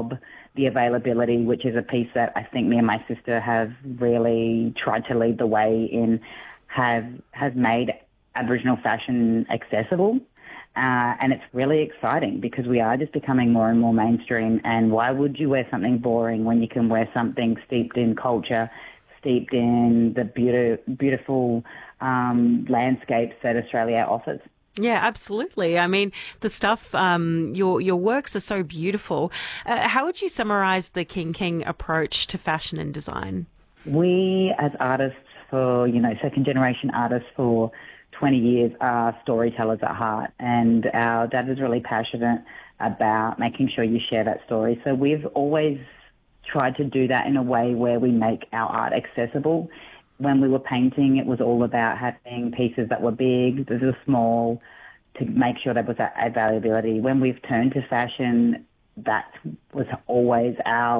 job, the availability, which is a piece that I think me and my sister have really tried to lead the way in, has made Aboriginal fashion accessible. And it's really exciting because we are just becoming more and more mainstream. And why would you wear something boring when you can wear something steeped in culture, steeped in the beautiful landscapes that Australia offers? Yeah, absolutely. I mean, the stuff, your works are so beautiful. How would you summarise the King approach to fashion and design? We, as artists second generation artists for 20 years, are storytellers at heart. And our dad is really passionate about making sure you share that story. So we've always tried to do that in a way where we make our art accessible. When we were painting, it was all about having pieces that were big, that were small, to make sure there was that availability. When we've turned to fashion, that was always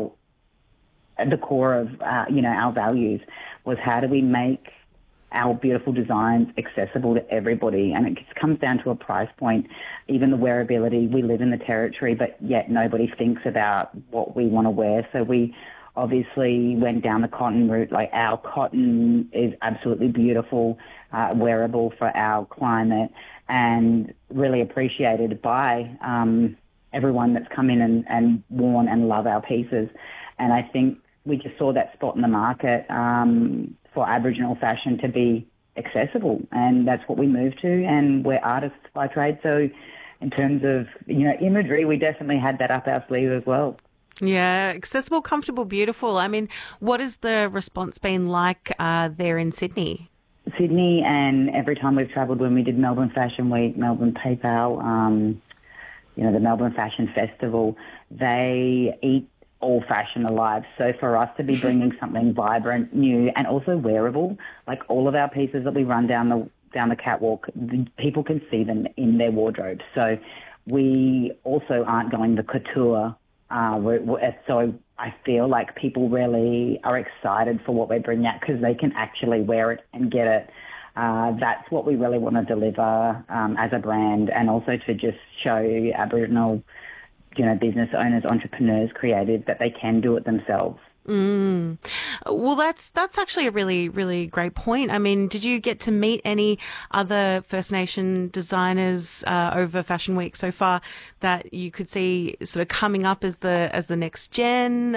the core of our values, was how do we make our beautiful designs accessible to everybody. And it just comes down to a price point. Even the wearability, we live in the territory, but yet nobody thinks about what we want to wear. So we obviously went down the cotton route. Like, our cotton is absolutely beautiful, wearable for our climate, and really appreciated by everyone that's come in and worn and love our pieces. And I think we just saw that spot in the market for Aboriginal fashion to be accessible, and that's what we moved to. And we're artists by trade, so in terms of imagery, we definitely had that up our sleeve as well. Yeah, accessible, comfortable, beautiful. I mean, what has the response been like there in Sydney? Sydney, and every time we've travelled, when we did Melbourne Fashion Week, Melbourne PayPal, the Melbourne Fashion Festival, they eat all fashion alive. So for us to be bringing something vibrant, new, and also wearable, like all of our pieces that we run down the catwalk, people can see them in their wardrobes. So we also aren't going the couture. So I feel like people really are excited for what we're bringing out because they can actually wear it and get it. That's what we really want to deliver as a brand, and also to just show Aboriginal business owners, entrepreneurs, creatives, that they can do it themselves. Well, that's actually a really, really great point. I mean, did you get to meet any other First Nation designers over Fashion Week so far that you could see sort of coming up as the next gen?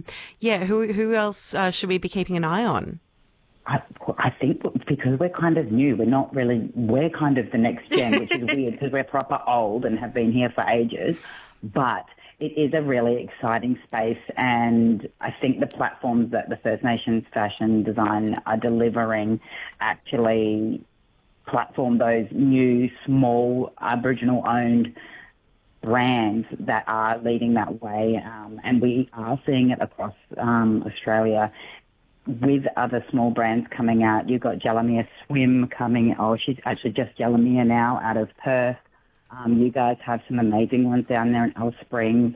Who else should we be keeping an eye on? I think because we're kind of new, we're kind of the next gen, which is weird because we're proper old and have been here for ages. But it is a really exciting space, and I think the platforms that the First Nations fashion design are delivering actually platform those new, small, Aboriginal-owned brands that are leading that way, and we are seeing it across Australia with other small brands coming out. You've got Jalamia Swim coming. She's actually just Jalamia now out of Perth. You guys have some amazing ones down there in Alice Springs.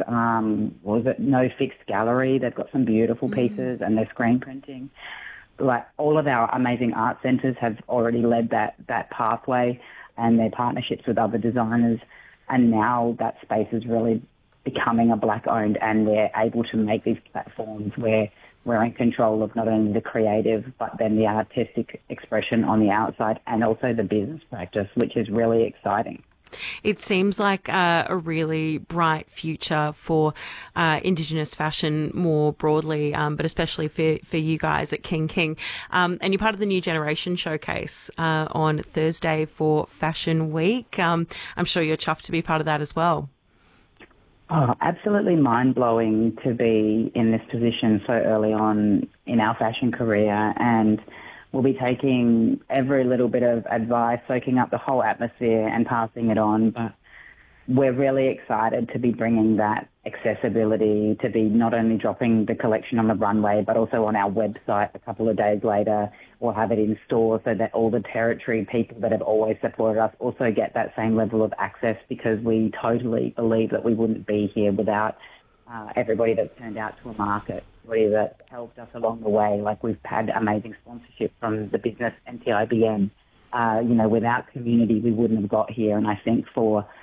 No Fixed Gallery? They've got some beautiful pieces, and they're screen printing. Like, all of our amazing art centres have already led that pathway, and their partnerships with other designers. And now that space is really becoming a Black-owned, and we're able to make these platforms where we're in control of not only the creative, but then the artistic expression on the outside, and also the business practice, which is really exciting. It seems like a really bright future for Indigenous fashion more broadly, but especially for you guys at King. And you're part of the New Generation Showcase on Thursday for Fashion Week. I'm sure you're chuffed to be part of that as well. Oh, absolutely mind-blowing to be in this position so early on in our fashion career, and we'll be taking every little bit of advice, soaking up the whole atmosphere and passing it on. But we're really excited to be bringing that accessibility, to be not only dropping the collection on the runway, but also on our website a couple of days later. We'll have it in store so that all the territory people that have always supported us also get that same level of access, because we totally believe that we wouldn't be here without everybody that's turned out to a market, everybody that helped us along the way. Like, we've had amazing sponsorship from the business NTIBN. Without community, we wouldn't have got here. And I think for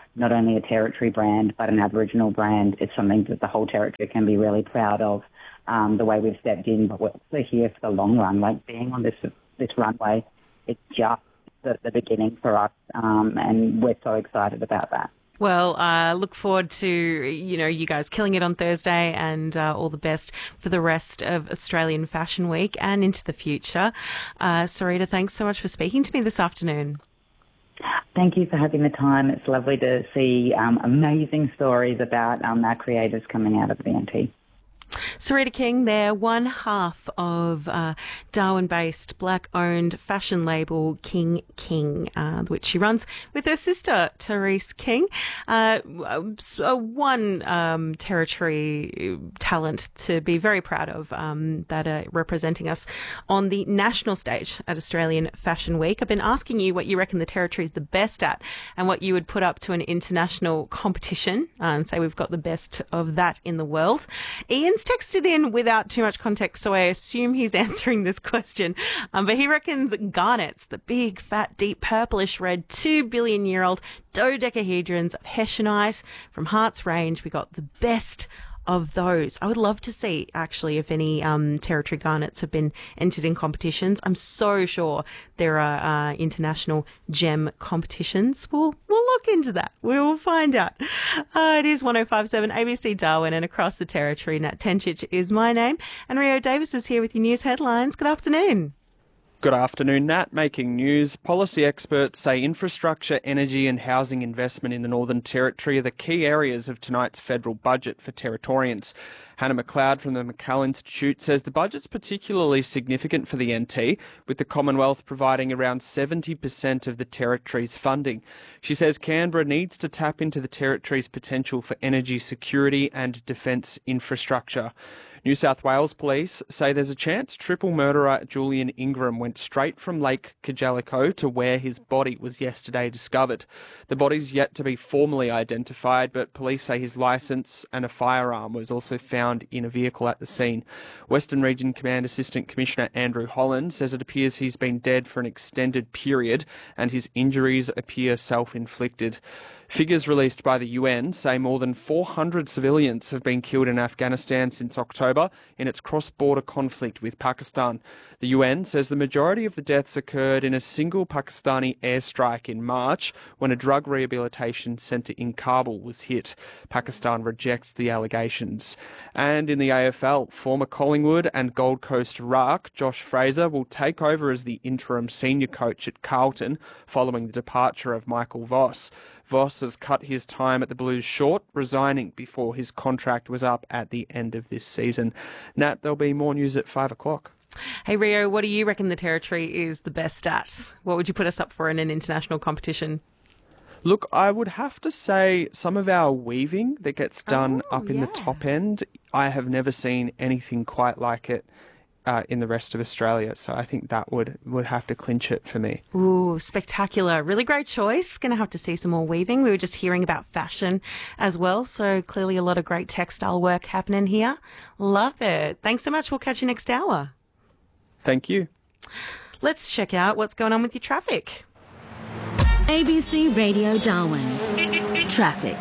not only a Territory brand, but an Aboriginal brand. It's something that the whole Territory can be really proud of, the way we've stepped in, but we're also here for the long run. Like, being on this runway, it's just the beginning for us, and we're so excited about that. Well, look forward to, you guys killing it on Thursday, and all the best for the rest of Australian Fashion Week and into the future. Sarita, thanks so much for speaking to me this afternoon. Thank you for having the time. It's lovely to see amazing stories about our creators coming out of the NT. Sarita King there, one half of Darwin-based black-owned fashion label King King, which she runs with her sister Therese King. One Territory talent to be very proud of, that are representing us on the national stage at Australian Fashion Week. I've been asking you what you reckon the Territory is the best at and what you would put up to an international competition, and say we've got the best of that in the world. Ian's texted in without too much context, so I assume he's answering this question. But he reckons garnets, the big, fat, deep, purplish red, 2 billion-year-old dodecahedrons of hessianite from Hart's Range. We got the best of those. I would love to see, actually, if any Territory garnets have been entered in competitions. I'm so sure there are international gem competitions. We'll look into that. We will find out. It is 105.7 ABC Darwin and across the Territory. Nat Tencic is my name, and Rio Davis is here with your news headlines. Good afternoon. Good afternoon, Nat. Making news. Policy experts say infrastructure, energy and housing investment in the Northern Territory are the key areas of tonight's federal budget for Territorians. Hannah McLeod from the McCall Institute says the budget's particularly significant for the NT, with the Commonwealth providing around 70% of the Territory's funding. She says Canberra needs to tap into the Territory's potential for energy security and defence infrastructure. New South Wales police say there's a chance triple murderer Julian Ingram went straight from Lake Kajalico to where his body was yesterday discovered. The body's yet to be formally identified, but police say his licence and a firearm was also found in a vehicle at the scene. Western Region Command Assistant Commissioner Andrew Holland says it appears he's been dead for an extended period and his injuries appear self-inflicted. Figures released by the UN say more than 400 civilians have been killed in Afghanistan since October in its cross-border conflict with Pakistan. The UN says the majority of the deaths occurred in a single Pakistani airstrike in March when a drug rehabilitation centre in Kabul was hit. Pakistan rejects the allegations. And in the AFL, former Collingwood and Gold Coast Rock Josh Fraser will take over as the interim senior coach at Carlton following the departure of Michael Voss. Voss has cut his time at the Blues short, resigning before his contract was up at the end of this season. Nat, there'll be more news at 5 o'clock. Hey, Rio, what do you reckon the Territory is the best at? What would you put us up for in an international competition? Look, I would have to say some of our weaving that gets done up in the top end, I have never seen anything quite like it in the rest of Australia. So I think that would have to clinch it for me. Ooh, spectacular. Really great choice. Going to have to see some more weaving. We were just hearing about fashion as well. So clearly a lot of great textile work happening here. Love it. Thanks so much. We'll catch you next hour. Thank you. Let's check out what's going on with your traffic. ABC Radio Darwin. Traffic.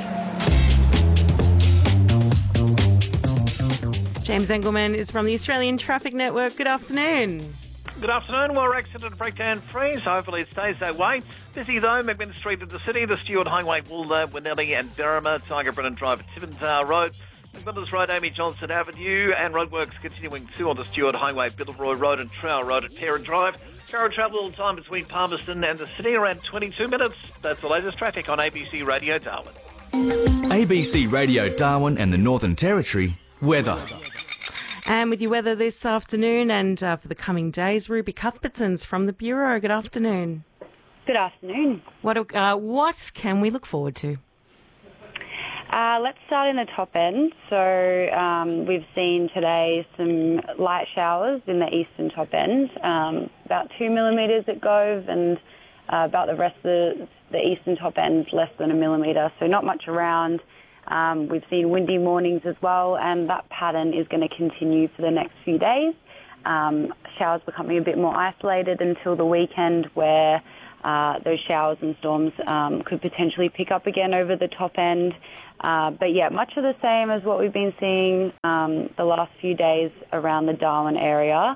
James Engelman is from the Australian Traffic Network. Good afternoon. Good afternoon. Well, accident breakdown free, so hopefully it stays that way. Busy though, McMinn Street of the city, the Stewart Highway, Woolda, Winnelly and Berrima, Tiger Brennan Drive at Siventale Road, McMillan's Road, Amy Johnson Avenue, and roadworks continuing too on the Stewart Highway, Biddleroy Road and Trowell Road at Tarrant Drive. Current travel all time between Palmerston and the city around 22 minutes. That's the latest traffic on ABC Radio Darwin. ABC Radio Darwin and the Northern Territory weather. And with your weather this afternoon and for the coming days, Ruby Cuthbertson's from the Bureau. Good afternoon. Good afternoon. What can we look forward to? Let's start in the top end. So we've seen today some light showers in the eastern top end, about 2 millimetres at Gove, and about the rest of the eastern top end less than 1 millimetre. So not much around. We've seen windy mornings as well, and that pattern is going to continue for the next few days. Showers becoming a bit more isolated until the weekend, where those showers and storms could potentially pick up again over the top end. But yeah, much of the same as what we've been seeing the last few days around the Darwin area.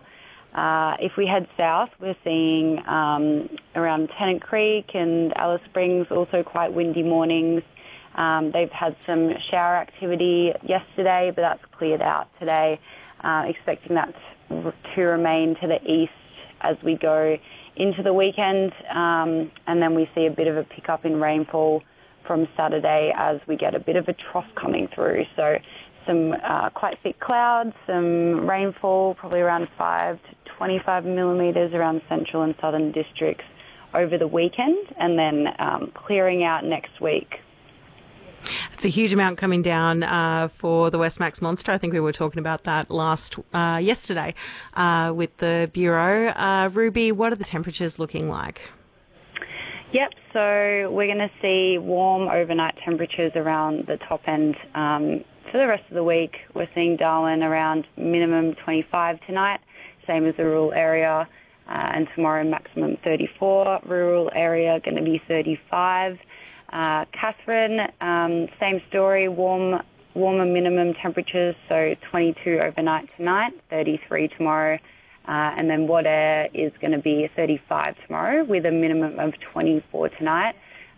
If we head south, we're seeing around Tennant Creek and Alice Springs also quite windy mornings. They've had some shower activity yesterday, but that's cleared out today. Expecting that to remain to the east as we go into the weekend, and then we see a bit of a pickup in rainfall from Saturday as we get a bit of a trough coming through. So some quite thick clouds, some rainfall, probably around 5 to 25 millimetres around central and southern districts over the weekend, and then clearing out next week. It's a huge amount coming down for the Westmax Monster. I think we were talking about that yesterday with the Bureau. Ruby, what are the temperatures looking like? Yep, so we're going to see warm overnight temperatures around the top end. For the rest of the week, we're seeing Darwin around minimum 25 tonight, same as the rural area, and tomorrow maximum 34. Rural area going to be 35. Catherine, same story, warmer minimum temperatures, so 22 overnight tonight, 33 tomorrow, and then Wadair is going to be 35 tomorrow with a minimum of 24 tonight.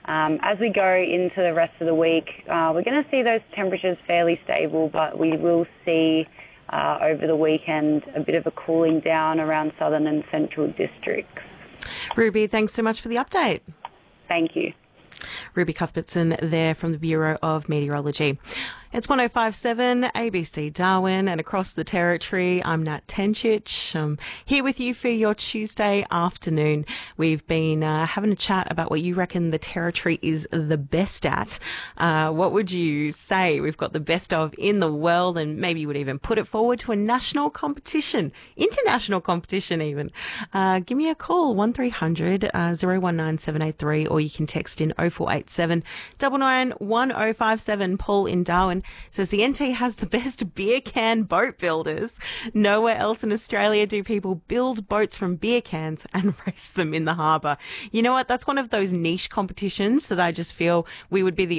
As we go into the rest of the week, we're going to see those temperatures fairly stable, but we will see over the weekend a bit of a cooling down around southern and central districts. Ruby, thanks so much for the update. Thank you. Ruby Cuthbertson there from the Bureau of Meteorology. It's 105.7 ABC Darwin and across the Territory. I'm Nat Tencic. I'm here with you for your Tuesday afternoon. We've been having a chat about what you reckon the Territory is the best at. What would you say we've got the best of in the world, and maybe you would even put it forward to a national competition, international competition even. Give me a call, 1300 019 783, or you can text in 0487 99 1057. Paul in Darwin says the NT has the best beer can boat builders. Nowhere else in Australia do people build boats from beer cans and race them in the harbour. You know what? That's one of those niche competitions that I just feel would we be the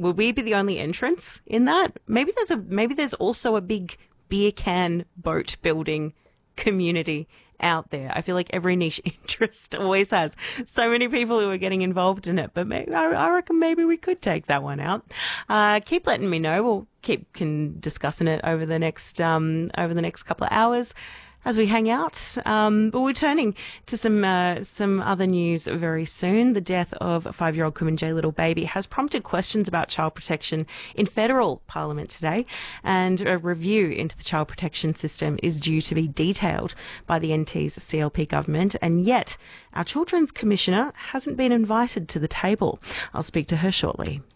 only entrants in that? Maybe there's also a big beer can boat building community out there. I feel like every niche interest always has so many people who are getting involved in it, but I reckon maybe we could take that one out. Keep letting me know. We'll keep discussing it over the next couple of hours as we hang out. But we're turning to some other news very soon. The death of 5-year-old Kumanjayi little baby has prompted questions about child protection in federal parliament today, and a review into the child protection system is due to be detailed by the NT's CLP government, and yet our Children's Commissioner hasn't been invited to the table. I'll speak to her shortly.